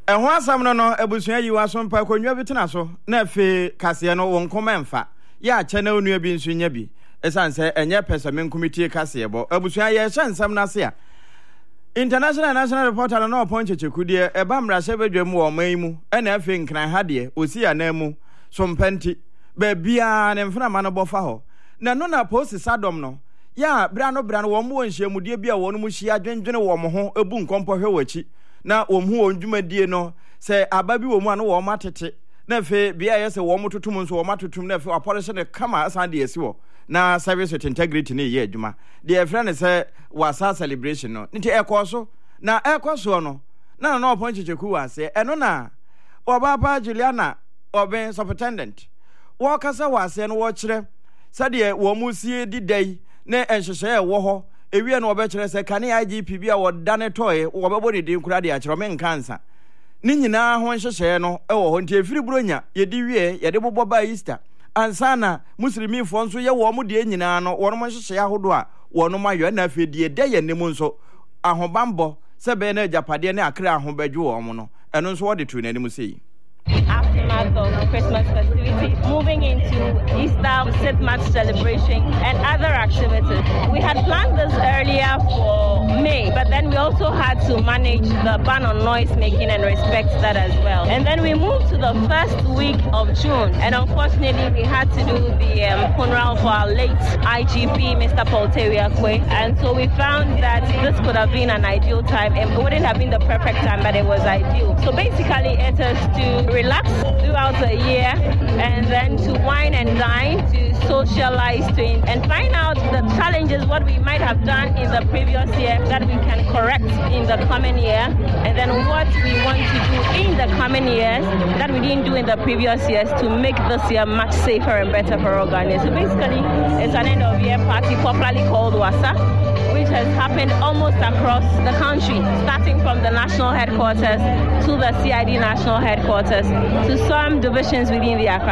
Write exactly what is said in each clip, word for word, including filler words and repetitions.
ho asam no no abusua yi waso mpa konwa bitena so na fe kase no won komenfa ya che na onua bi nso nya bi esanse enye persament committee kase bo abusua ye hye nsam na se a International National Reporter no ponche chekudie eba mrahye bedwam wo man mu ena afi nkran ha de osi anamu so mpenti ba bia ne mfana ma no bofa ho na no na post sadom no ya bra no bra no wo mo nhyiamudie bia wo no mu hia dwendwene wo mo ho ebu nkompo hwe wachi na wo mu wo ndwumadie no se ababi wo mu anu wo matete na fe bia ye se wo mo totum nso wo matotum na fe apolish ne kama asan de esi wo na service with integrity ne ye adwuma de e friend say wasa celebration no nti ekoso na ekoso no na na oponche cheku wase eno na obaba Juliana oben superintendent wo kasa wase no wo kire sade wo musie di dai na enhyehyɛ e wo ho ewie no obekire se kane I G P bia wo dane toye wo bebo de din kura de akire men kansa ni nyina ho nhyehyɛ no e wo ho nti efiri bronya ye di wie ye de bobo ba Easter ansana muslimi fo nso ye wo mo de nyina no wo no nhyehyɛ ahodo a wo no mayo na afedie de ye nemu nso ahobambo se be na japade na akra ahobadwu wo mo no eno nso wo de tu na nemu sei. Aftermath of Christmas festivities, moving into Easter, Sidmat celebration, and other activities. We had planned this earlier for May, but then we also had to manage the ban on noise making and respect that as well. And then we moved to the first week of June, and unfortunately we had to do the um, funeral for our late I G P, Mister Paul Teriakwe, and so we found that this could have been an ideal time. It wouldn't have been the perfect time, but it was ideal. So basically it is to relax throughout the year and then to wine and dine, to socialize, to and find out the challenges, what we might have done in the previous year that we can correct in the coming year, and then what we want to do in the coming years that we didn't do in the previous years to make this year much safer and better for our Ghanaians. So basically, it's an end of year party popularly called Wasa, which has happened almost across the country, starting from the national headquarters to the C I D national headquarters, to some divisions within the Accra.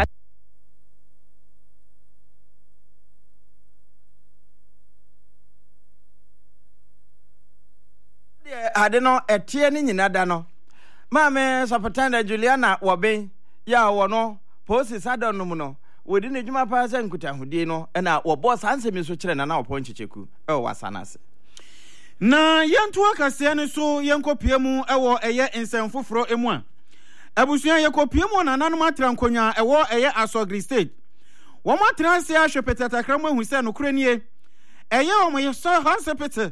I don't know a tear in Nadano. Mamma, Superintendent Juliana Wabe, ya wono, post is Adonumuno, within the Juma Pass and Kutahudino, and our boss answer Miss Richard and our point cheku, oh, Wasanas. Na yantu akasiane so yanko piemu ewo eye ensemfo fro emu abusuan yako piemu na nanu matra nkonya ewo eye Asogri state wo matra se ahwe petata mu ehuse no krenie eye wo mo so hansepete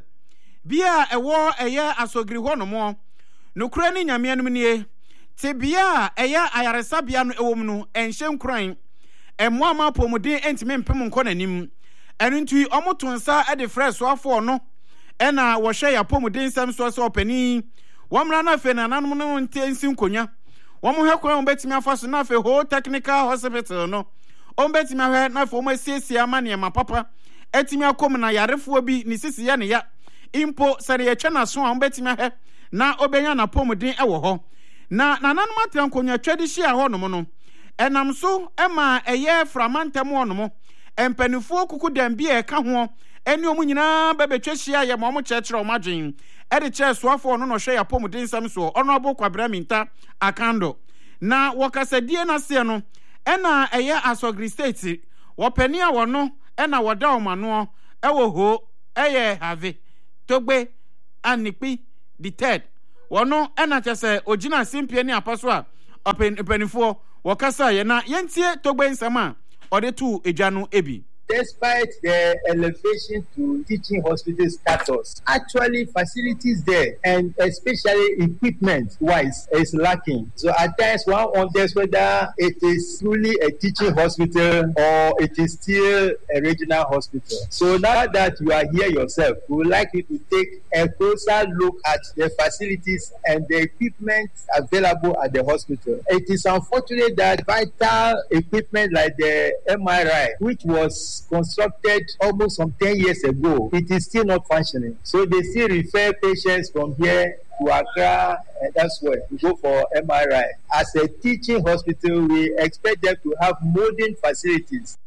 bia ewo eye Asogri ho no mo no krani nyame anum nie te bia eye ayaresa bia no ewo mu no enhye nkran emo ama pomuden entime mpem nkonanim enu ntu omotonsa e de fresh so afo no ena wo hwe ya pomuden sam so so opani womra na fe na nanom no ntensi nkonya wom hwe kwan obetimi afaso na fe ho technical hospital no obetimi hwe na fe omasiesie amane ma papa etimi akom na yarefo bi ni sisi ya ne ya impo sare ye twa na so obetimi hwe na obenya na pomuden ewo ho na nanom atran nkonya twadi hia ho no no enam so ema eye framantam ho no empanifo kuku dambi e ka ho eni omu nyina bebetwa hia ye mo mo kyekere o madwen e de kye soafo no no hwe ya pomuden sam so honorable Kwabra Minta Akando na wakasadie na se no ena eye Asogri state wopani a wono ena woda omano e wo ho eye have togbe anipi the third wono ena kyese ogina simpie ni apaso a opanifo wakasa ye na yentie togbe nsama ode tu ejanu ebi. Despite the elevation to teaching hospital status, actually facilities there and especially equipment-wise is lacking. So at times one wonders whether it is truly a teaching hospital or it is still a regional hospital. So now that you are here yourself, we would like you to take a closer look at the facilities and the equipment available at the hospital. It is unfortunate that vital equipment like the M R I, which was constructed almost some ten years ago, it is still not functioning. So they still refer patients from here to Accra and that's where we go for M R I. As a teaching hospital, we expect them to have modern facilities.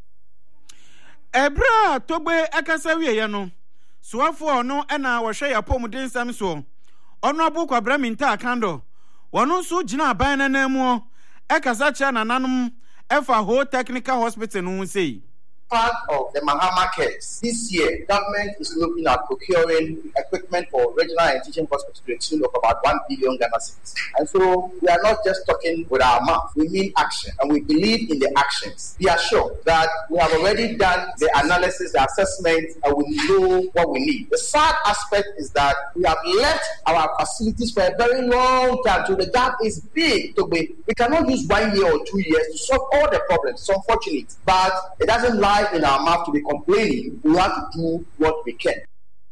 Ebra togbe akasa wiye no soafo no ena wo hwe ya pomuden sam so ono Kwabra Minta Akando wono so gina aban na namu e kasa che na nanom e fa Ho Technical Hospital no sei. Part of the Mahama case, this year, government is looking at procuring equipment for regional and teaching hospitals to the tune of about one billion Ghana cedis. And so we are not just talking with our mouth, we mean action, and we believe in the actions. Be assured that we have already done the analysis, the assessment, and we know what we need. The sad aspect is that we have left our facilities for a very long time, so the gap is big. So we, we cannot use one year or two years to solve all the problems. It's unfortunate, but it doesn't lie in our mouth to be complaining. We have to do what we can.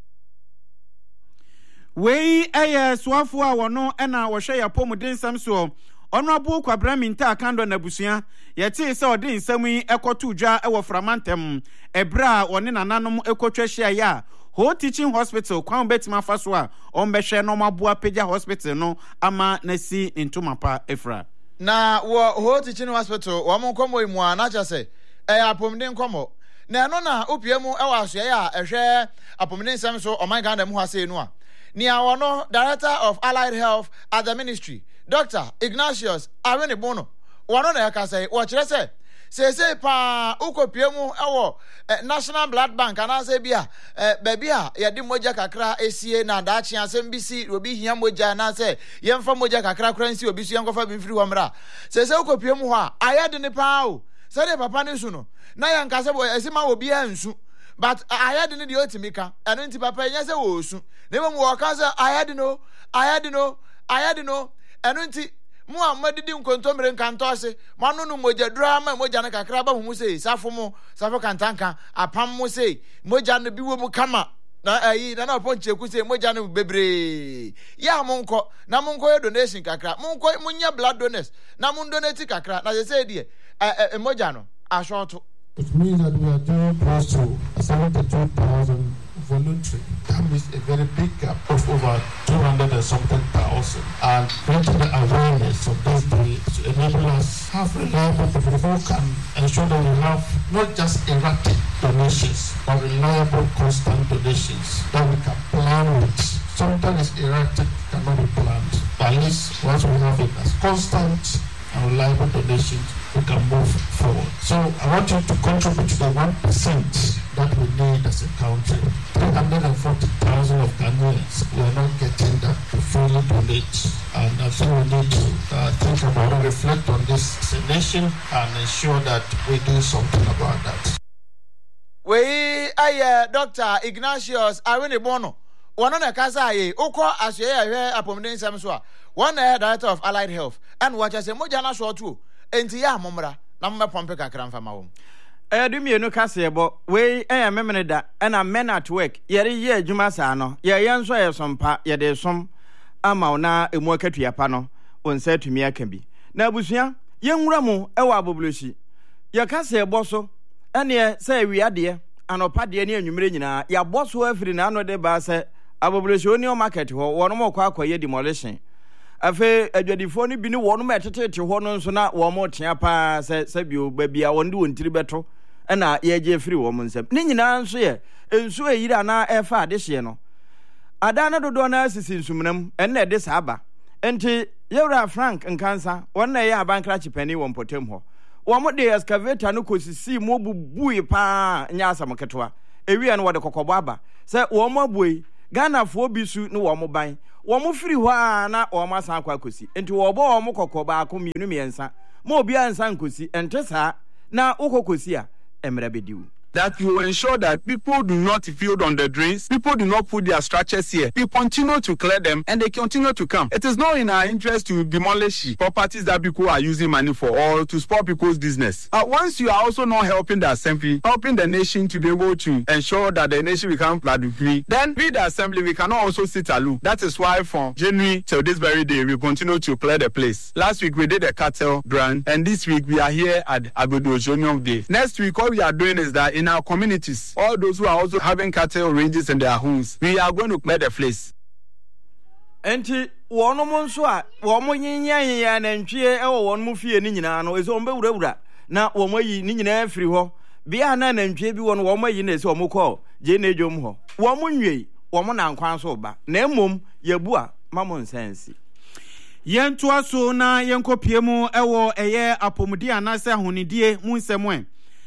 We eye swafo a wono na wo hwe ya pomuden sam so ono abu kwabra minta akando na busua yete se odi nsam yi ekoto dwa e wo framantem ebra one nananom ekotwa hia ya Ho Teaching Hospital kwan betima faso a on behwe no maboa pagya hospital no ama nasi ntomapa efra na wo Ho Teaching Hospital wo mo komo imu ana cha se eh apomden komo na no na opiemu e wa so ya ehwe apomden nsam so o man Ghana mu hase no a Nia Wano, Director of Allied Health at the Ministry, Doctor Ignatius Awene Bono. Wano na yaka say, watch you say, say say pa uko piemu ewo National Blood Bank and say bia baby a yadi moja kakra esie na dachi asem bisi obi hia moja na say yemfa moja kakra kransi obi su yankofa bimfiri wamra. Say say uko piemu ho a ayade ne pa o. Say de papa ne su no. Na yanka say esima obi ansu. But I had in the Otimika, and into Papa yes, I was. Never more casa, I had no, I had no, I had no, and until more Madidim Contomer and Cantose, Manu Moja drama, Mojana Craba, who say, Safomo, Safo Cantanca, a Pam Mose, Mojan the Biwo Kama. Na eh na ponche ku say moja no bebre ya monko na monko donation kakra monko munya blood donors na mon donate kakra na say die eh moja no ashoto. It means that we are doing close to seventy-two thousand voluntary. That means a very big gap of over two hundred and something thousand. And creating the awareness of this day to enable us have reliable people who can ensure that we have not just erratic donations, but reliable, constant donations that we can plan with. Sometimes erratic cannot be planned. But at least once we have it as constant and reliable donations, we can move forward. So I want you to contribute to the one percent that we need as a country. three hundred forty thousand of Ghanaians, we are not getting that to fully donate. And I think we need to uh, think about and reflect on this as a nation and ensure that we do something about that. We are Doctor Ignatius Awene Bono. One on a casa, Oko as you hear Apomden Samswa, one Director of Allied Health, and what I say Mojana Shaw too. Enti ya momra na mma pompe kakra mfa ma wo eh du mienu kase ebo we eh memene da na men at work yere ye adwuma saa no ye yenso ye sompa ye de som ama na emu akatua pa no onsa atumi aka bi na abusua ye nwura mu e wa aboblosi ye kase ebo so ene se wiade anopa de ne anwumre nyina ya boso afiri na no de ba se aboblosi oni o market ho wono mo kwa akoye demolition afe adwadifo ni bi ni wono metete ho no nso na wo mo tea pa se se bio babia wonde wontiri beto na ye je firi wo mo nsem ni nyina nso ye ensu eyira na efa adehye no ada na dodo na asisi nsumnam enne de saaba enti yewra Frank Nkansa wonna ye abankra chipani wo mpotem ho wo mo de excavator no kosisi mo bubuye pa nya asam ketwa ewia no wode kokobo aba se wo mo abuyi Ghana fo bisu no wo mo ban wo mo firi ho a na wo ma san kwa kosi enti wo bo wo mo kokko ba ko mienu miensa mo obi ansa nkosi ente saa na ukokosi a emra bediu. That you ensure that people do not field on the drains, people do not put their structures here. We continue to clear them and they continue to come. It is not in our interest to demolish properties that people are using money for or to spoil people's business. Uh, once you are also not helping the assembly, helping the nation to be able to ensure that the nation becomes flood free, then with the assembly, we cannot also sit alone. That is why from January till this very day, we continue to clear the place. Last week, we did a cattle brand, and this week, we are here at Agbodo Ojonium Day. Next week, what we are doing is that in our communities, all those who are also having cattle ranges in their homes, we are going to clear the place. Enti wono monso a wo mo nyinya nya na ntwie e wo wono mo fie ni nyina no ezo ombe wurawura na wo mo yi ni nyina afiri ho bia na na ntwie bi wono wo mo yi na ese wo mo kɔ je na edwom ho wo mo nwei wo mo na nkwan so ba na emom yabu a mamo nsensi Yentu aso na yenkopie mu ewo eye apomudi anase ahonidie mu nsemwe.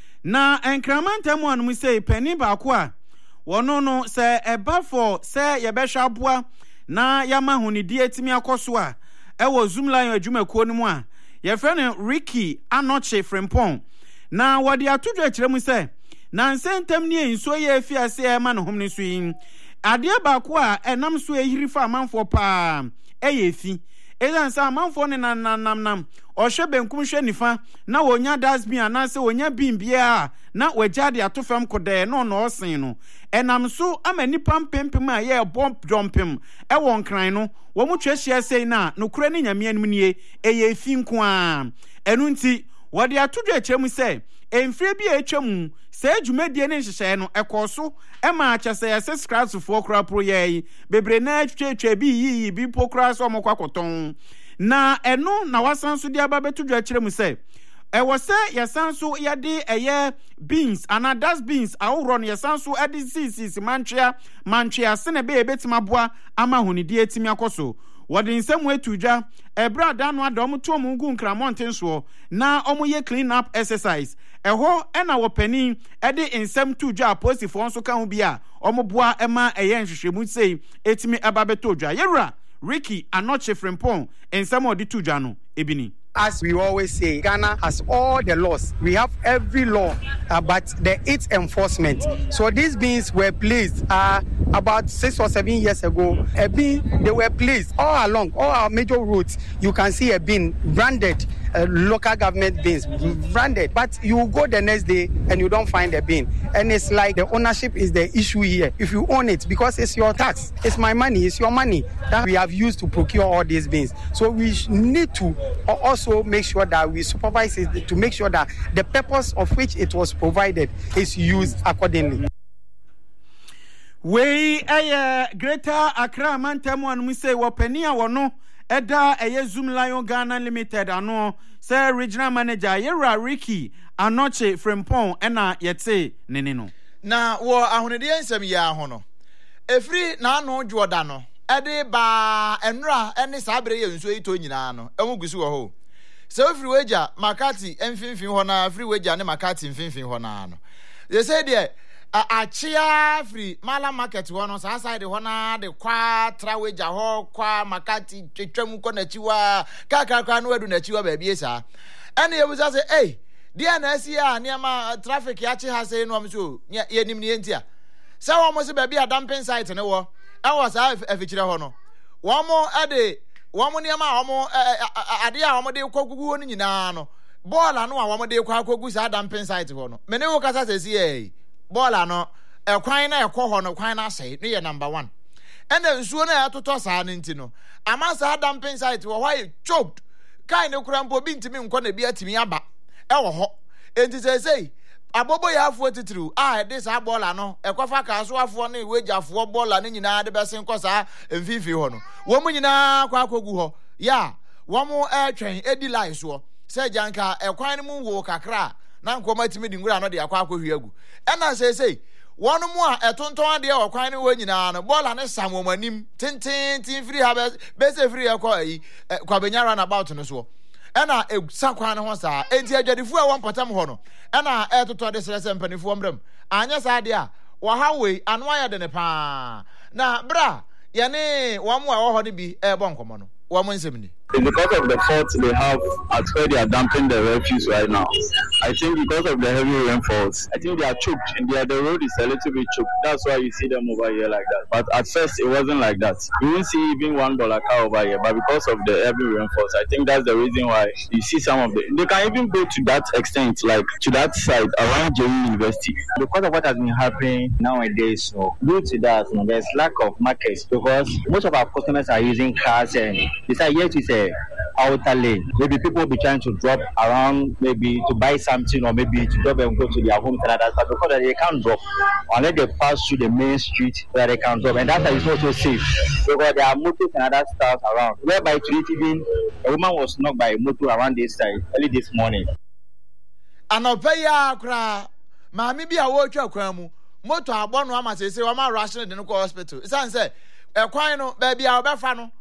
Na enkramanta mu anu sei pani baako a wono no se eba for se yebehwa aboa na yama ahonidie timi akoso a ewo Zoomlion adwumakuo no mu a ye frene Ricky Anoche Frimpong na wode atodwa kire mu se na nsentem ne enso ye afiase e ma no homne so yin ade baako a enam so ehiri fa amanfo pa eye fi ezan sa amanfo ne nan nam nam ohwe benkum hwe nifa na wonya dasbin anase wonya bimbia na wajade atofam kodɛ no no osen no enam so amani pampempem a ye bomb jumpem e won kran no wo mu twehia sei na no kura ne nyame anim nie eye fi nko a enu nti wode atodwa kyerem se emfire bi etwam se adwumadie ne nhyehyɛ no ekoso e ma akyese yese scratch for kra pro ye bebre na twetwa bi yi bi pokra so mo kwakoton na eno na wasan so dia ba betodwa kyerem se e wo se yesan so yede eye beans ana das beans awro no yesan so ede sisi mantwea mantwea se ne be ebetima boa ama honidie etimi akoso wode nsemu etudwa ebra da no adom to mu gu nkramonten so na omo ye clean up exercise eho ena wo pani ede nsem tudwa aposifo nso ka ho bia omo boa ema eye nhwehwemu sei etimi eba betodwa yewura Ricky Anoche Frimpong nsem odi tudwa no ebini. As we always say, Ghana has all the laws. We have every law, uh, but the its enforcement. So these bins were placed uh, about six or seven years ago. A bin, they were placed all along, all our major roads. You can see a bin branded, uh, local government bins branded. But you go the next day and you don't find a bin. And it's like the ownership is the issue here. If you own it, because it's your tax, it's my money, it's your money that we have used to procure all these bins. So we need to also Also make sure that we supervise it to make sure that the purpose of which it was provided is used accordingly. We a Greater Accra Mantam one we say wapenia wono eda eye Zoomlion Ghana Limited ano say regional manager Yera Ricky Anoche Frimpong ena yete nene no. Na wo ahonede nsem ya ho no. Efri na anu dwoda no. Ede ba enra ene sabre ye nso ito nyina no. Emu gusu wo ho. So free wager Makati mfinfin ho na free wager ne Makati mfinfin ho na no. They say there a chia free mala market ho no sa side ho na de kwa tra wager ho kwa Makati twetwam ko na chiwa ka ka ka no adu na chiwa ba bie sa. Ene ye buza say eh dia na asi a ne ma traffic ya chi ha say no am so ye nim ne entia. Sa wo mo se ba bia dumping site ne wo. E wo sa afikyire ho no. Wo mo ade Womo niama womo ade a womo de kogugu no nyina no bola no a womo de kwa kogu sa dumping site ho no mene wo kasa sesi eh bola no ekwan na ekọ ho no kwan na sei no ye number one ene nsuo na atoto sa na nti no ama sa dumping site wo why choked kai ne kurampo bi ntimi nkọ na bi atimi aba e wo ho enti sesei abobo ya afo titiriu ah de sa bola no ekofa ka so afo na wejafo bola ne nyina de besen ko sa mfifi ho no wo mu nyina kwa akogu ho ya wo mu etwen edi line so se janka ekwan mu wo kakra na nkoma timi di ngura no de akwa akohwi agu ena sesei wonu mu a etonton ade e okwan ne wo nyina no bola ne sam wo manim tintin tin free ha be se free e ko yi kwa benyara na about no so ena egusakwa ne ho saa enti adwadifu a won patam ho no ena etoto de serese mpanifu omrem anya saa de a wo hawe anu aya de ne pa na bra ye ne wo mu a wo ho ne bi e bo nkomo no wo mo nsem ni. It's because of the faults they have at where they are dumping the refuse right now. I think because of the heavy rainfalls, I think they are choked and they, the road is a little bit choked. That's why you see them over here like that. But at first, it wasn't like that. You won't see even one dollar car over here. But because of the heavy rainfalls, I think that's the reason why you see some of the. They can even go to that extent, like to that side around J U University. Because of what has been happening nowadays, so due to that, you know, there's lack of markets because most of our customers are using cars and they say yes, we say outer lane. Maybe people will be trying to drop around, maybe to buy something or maybe to drop and go to their home and that, but because they can't drop unless they pass through the main street where they can drop, and that's why it's not so safe because there are motors and other stuff around. Whereby today even a woman was knocked by a motor around this side early this morning. Anopaya kra maami bi a wo twa kwan mu motor abọ no ama sese wa ma rush no de no hospital. Isan say e kwan no ba bia obefa no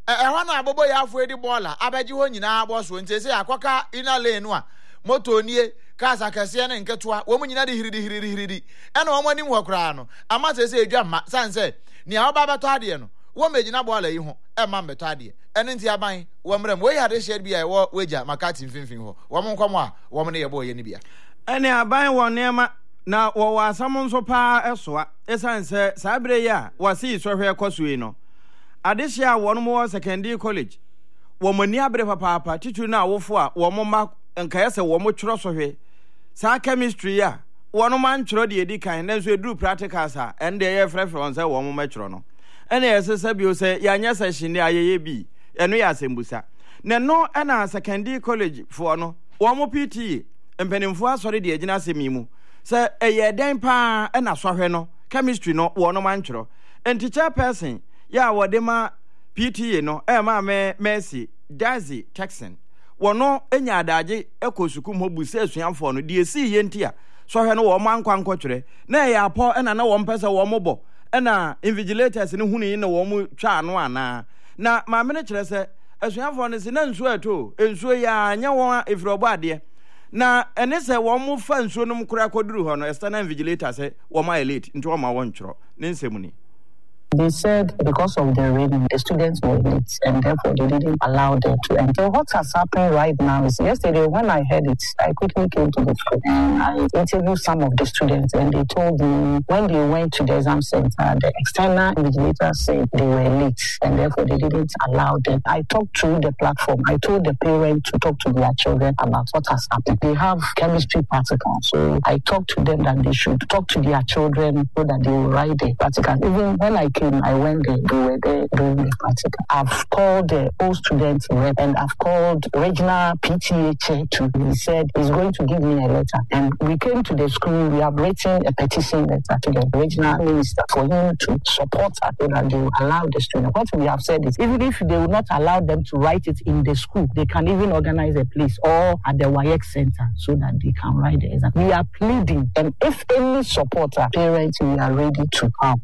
ehwa na abobo ya afo edi bola abeji ho nyina abo so nti se akwaka ina lane no a moto nie kasa kase ne nketoa wo mu nyina de hiridi hiridi hiridi ena wo mani mu akura no ama se se edwa ma sanse ni a oba beto ade no wo megina bola yi ho e ma beto ade ene nti aban wo mrem wo ya de share bia wo weja makati mfimfin ho wo mo nkomo a wo mo ne ye bo ye ne bia ene aban wo nema na wo wasam nso pa esoa esanse sabre ya wasi sohwe kosui no adehia wo no mo secondary college wo mani abre papa papa titu na awofo a wo mo ma nkae se wo mo tworo sohwe sa chemistry ya wo no man tworo de edi kan na so eduru practicals a ende ye frefre on se wo mo ma tworo no ene yesesa bio se ya nya session ayeye bi eno ya asembusa ne no na secondary college fo no wo mo P T E mpanimfo asori de agina asemimu se eye den pa na sohwe no chemistry no wo no man tworo enti chairperson ya wo de ma P T A no e ma me Mercy Daisy Texan wono enya adaje ekosukum ho bu se asuamfo no de esi ye ntia sohwe no wo man kwankwo twere na e apo na na wo mpese wo mobo na invigilators ne hunu na wo mu twa ano ana na ma me ne kire se asuamfo no se na nsuo ato ensuo ya anya won efrobo ade na ene se wo mu fa nsuo no mkura koduru ho no external invigilators se wo ma elite nti wo ma won tworo ne nsemu. They said because of the rain, the students were late and therefore they didn't allow them to enter. What has happened right now is yesterday when I heard it, I quickly came to the school and I interviewed some of the students and they told me when they went to the exam center, the external invigilators said they were late and therefore they didn't allow them. I talked to the platform. I told the parents to talk to their children about what has happened. They have chemistry practical, so I talked to them that they should talk to their children so that they will write the practical. Even when I came, I went there, they were there doing the practical. I've called the old student rep and I've called regional P T A chair too. He said he's going to give me a letter. And we came to the school, we have written a petition letter to the regional minister for him to support us so that they will allow the students. What we have said is even if they will not allow them to write it in the school, they can even organize a place or at the W A Y E C center so that they can write the exam. We are pleading, and if any supporter, parents, we are ready to come.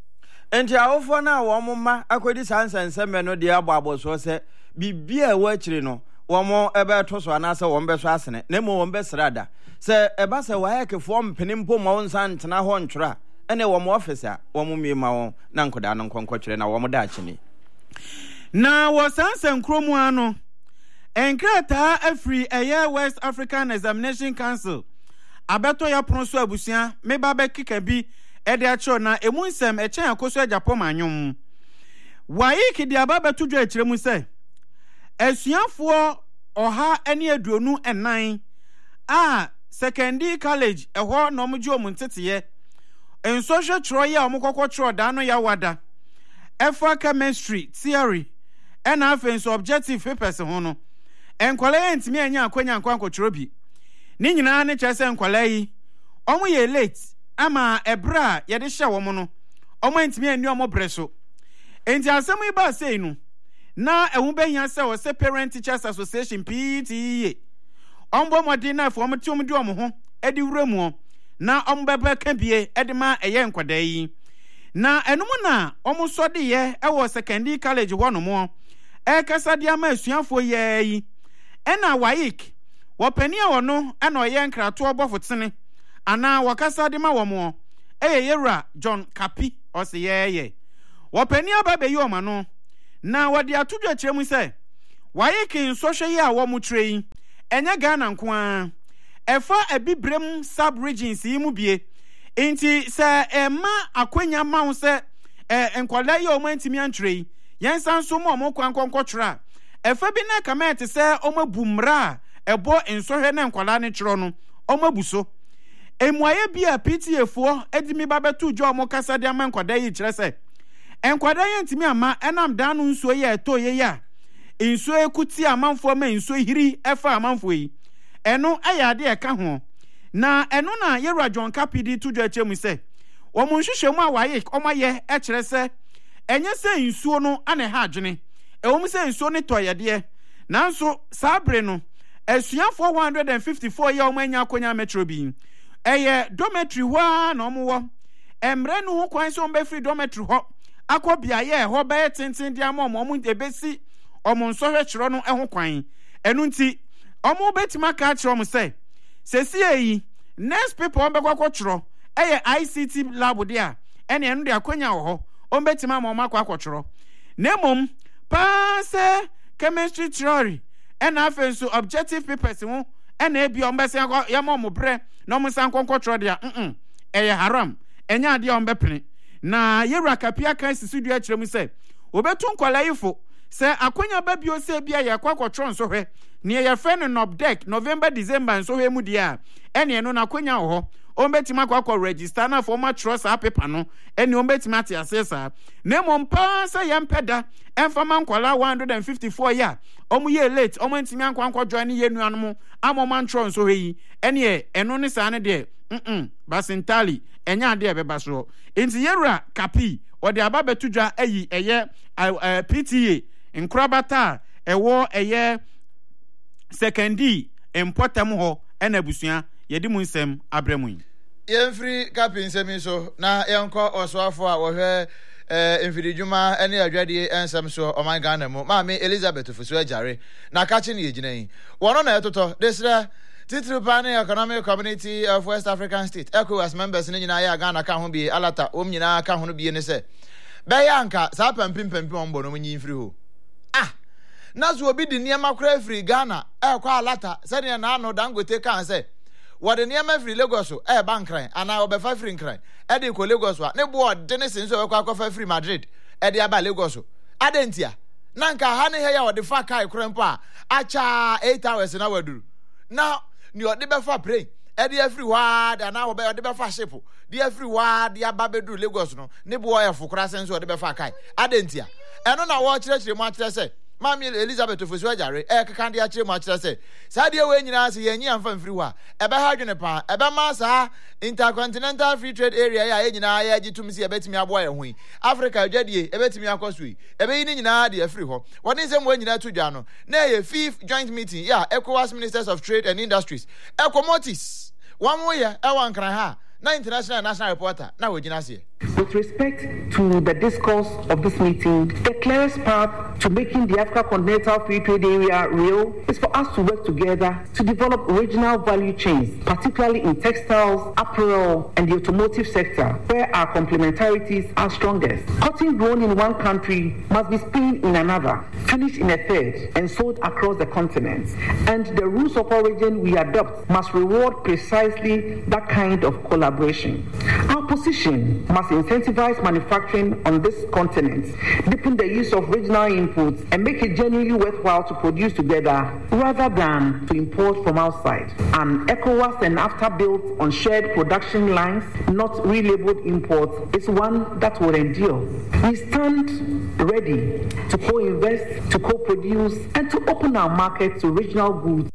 Enti awofo na wo mo ma akodi sansanseme no de ababo so se bibia wa kire no wo mo ebe to so ana se wo mbe so asene na mo wo mbe srada se eba se wa yakefo mpenimpo mo nsan tena ho ntwra ene wo mo office a wo mo mi ma wo na nkoda no nkonko kire na wo mo da akini na wo sansan kromu ano enkrata afri eye West African Examination Council abeto ya pronso abusia me ba be kika bi ede acho na emu nsem echen akoso Japan anyum W A Y E C di ababa tudwo akire mu se asuafo oha ene aduonu enan a secondary college eho no mju omuntete enso hwe tro ye omukokko tro da no ya wada efa chemistry theory and afenso objective papers ho no enkwale ntimi anya akwanya nkwanko tro bi ni nyina ne kyese enkwale yi omo ye late ama ebra ye de hye wo mo no omo ntimi ani omo breso enti asem iba sei no na ehu behia se o se Parent Teachers Association P T A ombo modi na fo omti omdi omo ho edi wuramu na ombebe ka bie edi ma eye nkwada yi na enumu na omo so de ye ewo secondary college ho no mo e kasa dia ma asuafo ye yi ena W A Y E C wo pani a wo no ena oye nkrato obofotene ana wakasa de ma wo mo eye yewura John Kapi o se ye ye wo pani aba be yi o ma no na wode atudwa kire mu se W A Y E C nso hwe ye a wo mu trei enye Ghana nko a efa ebibrem sub regions yi mu bie enti se ema akwanya ma wo se enkwala ye o mantimi antrei yensan so mo mo kwankwankwo tra efa bi na kamete se o mabumra ebo enso hwe na enkwala ne tro no o mabuso emuaye bi a P T A fo edimi babetu jo mo kasa de amankwada yi kire se enkwada ye ntimi ama enam dan no nsuo ye eto ye ya nsuo ekuti amanfo ma nsuo hiri efa amanfo yi eno ayade e ka ho na eno na yewura John Kapidi tujo echemu se wo mo nhwehwemu a waye o maye e kire se enye se nsuo no ane ha adwene e wo mo se nsuo ne toyede nanso sabre no asuafo one hundred fifty-four ye o manya akonya metro bi eye dormitory ho na omo wo emre no ho kwan so mbe free dormitory ho akobia ye ho be tenten dia mo mo ebesi omo nsohwe kyero no eho kwan enu nti omo betima ka kyero mo say sesi eyi next people on be kwakwo kyero eye I C T lab dia ene enu de akonya wo ho on betima mo makwa kwakwo nemom pa se chemistry theory ena afenso objective papers ho ena ebi on be se ya mo mo bre na mo san kwakwo kyero dia mm eye haram enya ade on be pene na yewra kapia kan sisudu a kyerem se obetu nkwala yifo se akonya ba bio se bia ya kwakwo nso hwe ne ye fe no nobdek November December nso hwe mu dia ene no na akonya ho ombetima kwakwo register na former trust a paper no ene ombetima te asesa na mompa se yempeda enfama nkwala one hundred fifty-four ya omu ye late omu ntimi ankwankwo join ye nuanom amoma ntro nso hwe yi ene eno ne sa ne de mm basintali enya ade ebeba so enti yewra kapi ode aba betudwa ayi eye P T A nkrabata ewo eye sekendi importam ho ena busua yedi mu nsem abremu yemfri kapi nsemi so na yenko osoafo a wo hwe eh enfidijuma ene adwade ensem so o man Ghana mu maami Elizabeth Fusu Ajare na kachi ne yegina yi wono na etoto desra Titru Pani Economic Community of West African State ECOWAS members ni nyina ya Ghana ka ho bi alata om nyina ka ho no bi ne se be yanka sa pampim pampim ombo no nyi mfiri ho ah nazo obi di niema kra free Ghana e kwa alata se ne na no Dangote kan se wode niema free Lagos e bankran ana obefa free nkran e de ko Lagos wa ne bo de ne senso e kwa kwa free Madrid e de aba Lagos adentia nanka ha ne he ya wode fa kai krempo a acha eight hours na waduru now ni ode be fa pray e de every word and now be ode be fa ship de every word ya babedu Lagos no ne bo ya fukura senso ode be fa kai adentia eno na wo kire kire mu akire se Mami Elizabeth Fusu Ajare e kaka de akire mu akire se sa de we nyina se yenyi amfa mfiri wa e be ha dwene pa e be ma sa intercontinental free trade area ya e nyina ya gitum si e betimi abo ya hui Africa adwadie e betimi akosui e be yini nyina de afiri ho woni se mo nyina to dwa no na ye fifth joint meeting ya ECOWAS Ministers of Trade and Industries ECOMOTIS one mo ye e wan kran ha na international national reporter na we gina se. With respect to the discourse of this meeting, the clearest path to making the Africa Continental Free Trade Area real is for us to work together to develop regional value chains, particularly in textiles, apparel, and the automotive sector, where our complementarities are strongest. Cotton grown in one country must be spun in another, finished in a third, and sold across the continent. And the rules of origin we adopt must reward precisely that kind of collaboration. Our position must incentivize manufacturing on this continent, deepen the use of regional inputs, and make it genuinely worthwhile to produce together rather than to import from outside. An ECOWAS and NAFTA built on shared production lines, not relabeled imports, is one that will endure. We stand ready to co-invest, to co-produce, and to open our market to regional goods.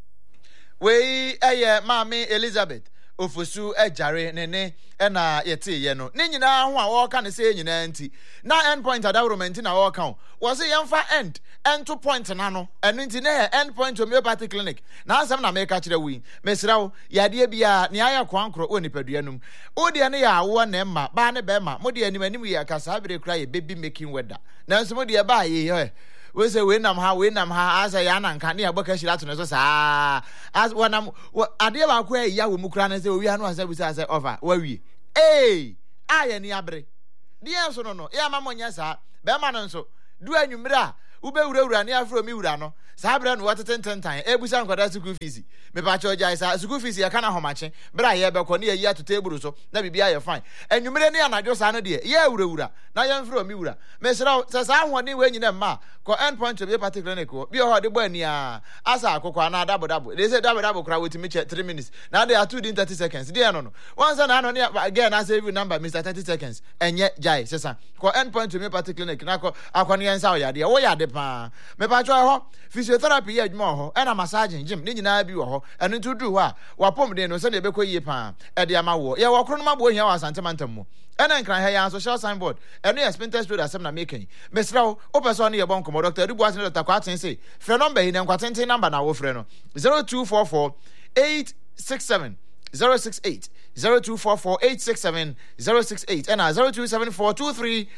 We, eh, Mami Elizabeth Ofusu Ajare nene ena yete ye no ne nyina ho a wo ka ne se nyina nti na end point adawrement na wo ka wo se yemfa end end to point na no eno nti ne end point homeopathic clinic na asem na me ka kire wi mesira wo yade bia ne aya kwankro oni paduanum wo de ne ya wo na emma ba ne be ma mo de anim anim ya ka sa bere kra ye baby making weather na nso mo de ba ye we say we nam ha we nam ha asa ya na nka ne aboka shira to ne so saa as wanam ade ba ko ya wo mukura ne say owi anu asa busa say over wawie eh aye ni abre die so no no ya ma monya saa be ma no nso du anwumre a wo be wura wura ne afro mi wura no saa bre no wateten tentan e busa nkwada school fees me pa cho jai saa school fees ya kana homache bra ye be ko ne ya to table so na bibia ye fine anwumre ne anadwo saa no de ye wura wura na ye mfro mi wura me sira saa ho ne we nyina ma ko end point to be particular ne ko bi ho de bo ani a asa akokwa na double double they say double double kra wetimi three minutes na they are two in thirty seconds dey no no once na no ne again na save number Mister thirty seconds enye jai sesa ko end point to be particular ne na ko akwani yensa o yade wo yade pa me pa cho ho physiotherapy ye adwuma ho ena massaging gym ne nyina bi wo ho eno to do ho a wapom de no se na be ko yie pa e de ama wo ye wo kro no mabo hia wa santemantam mu ena nkran ha ya social signboard eno ye spintex road asem na making mesra wo person ne ye bon komo doctor Ribu Asin Doctor Kwatin say frɛ number hi ne nkwatenten number na wo frɛ no zero two four four eight six seven zero six eight zero two four four eight six seven zero six eight and zero two seven four two three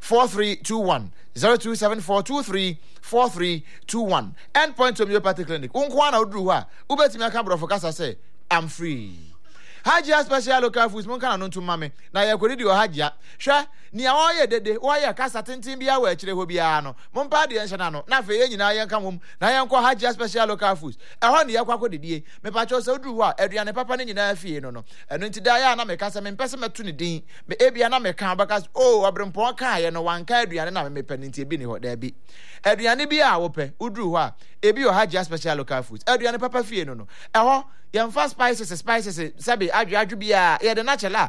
four three two one zero two seven four two three four three two one Endpoint Homeopathy Clinic unkwana udru ha ubetimi aka bro focus say I'm free. Hajia special local foods mon kana no ntum mame na ye kwedi o hajia hwe ni a oye dede oye kasa tenten bia wa akire ho bia no mon pa de enhye na no na fe ye nyina ye nka mom na ye nko hajia special local foods e ho ne ye kwakọ dedie me pa cho se udru ho a aduane papa ne nyina afie no no eno nti da ya na me kasa me mpese meto ne din me ebia na me kan bakas oh obrempon kan ye no wanka aduane na me pe ne nti ebi ne ho da bi aduane bia a wo pe udru ho a ebi o hajia special local foods aduane papa fie no no e ho yɛmfa spices spices sabi adwo adwo bia yɛde na kyela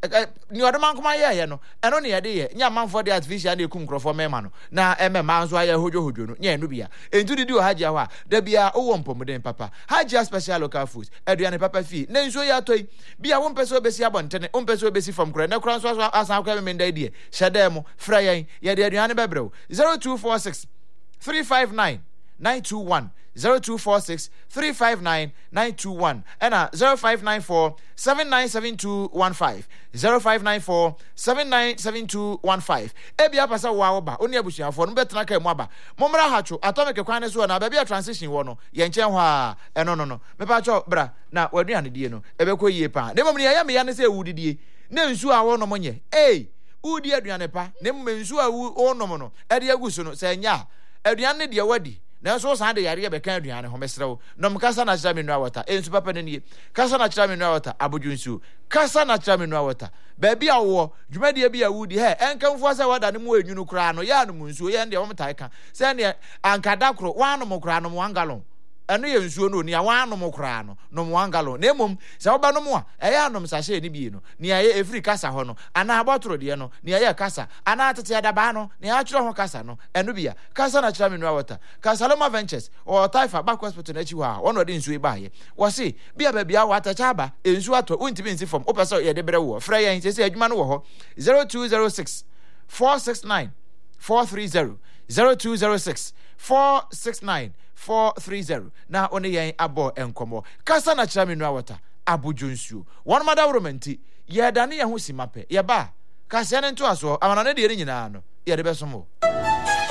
ni ɔdɔman kuma yɛ yɛ no ɛno ne yɛde yɛ nya manfo de artificial na ekum krɔfo mɛma no na ɛmɛ ma nso ayɛ hodwo hodwo no nya no bia entu didi o hajia hɔ a da bia owɔ mpɔmuden papa hajia special local foods aduane papa fie na nso yɛ atoi bia wo mpɛ so obesi abɔntene wo mpɛ so obesi fam kura na kura nso asan akɔ mɛmɛ ndai die hyɛdɛ mo fra yɛn yɛde aduane bɛbrɛw zero two four six three five nine nine two one zero two four six three five nine nine two one and uh, zero five nine four seven nine seven two one five zero five nine four seven nine seven two one five ebia pasa wa oba oni abusuafo no betena ka mu aba momra hacho atomic kwan so na ba transition wo no ye nchen ho a eno no no me pa cho bra na waduane die no ebekọ yie pa ne mom ne ya me ya ne se wudidie na nsu a wo no monye eh udi aduane pa ne mom nsu a wo no mo no e de agusu no se nya aduane de wadi na so san de yare be kan aduane ho mesrew nom kasa na kyerɛ me nua wata ensu papa ne kasa na kyerɛ me nua wata abodwunsu kasa na kyerɛ me nua wata ba bia wo dwumade bia wudi he enkamfo sɛ wada ne mu enwunu kra no ya no munsu ye nde wo mtae ka sɛ ne ankada kro wano mo kra no mo angalo eno ye nsuo no ni awano mo kra no no mo angalo na emom sɛ woba no mo a ɛyɛ anom sahye ni bie no ni aye efri kasa ho no ana abotoro de no ni aye kasa ana atete adaba no ni atwero ho kasa no eno bia kasa na kyerɛ me nua wata kasa Loma Ventures or Taifa back hospital na chi ho a wono de nsuo ba ye wo se bia ba bia wata chaba ensuo ato untimi nsi fom opɛ sɛ ye de brɛ wo fra yɛn sɛ sɛ adwuma no wo ho zero two zero six four six nine four three zero zero two zero six four six nine four three zero na one yen abo enkomo kasa na kyerɛ me nua wata abodwonsuo won mada romanti ye dane ye ho simape ye ba kasa ne nto aso amana ne de nyina no ye de besomo